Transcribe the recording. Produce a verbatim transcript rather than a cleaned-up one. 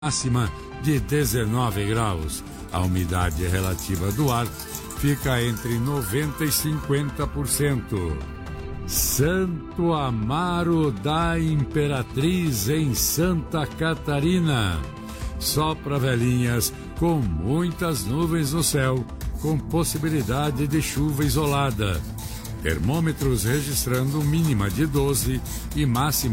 máxima de dezenove graus. A umidade relativa do ar fica entre noventa e cinquenta por cento. Santo Amaro da Imperatriz em Santa Catarina. Só para velhinhas com muitas nuvens no céu, com possibilidade de chuva isolada. Termômetros registrando mínima de doze e máxima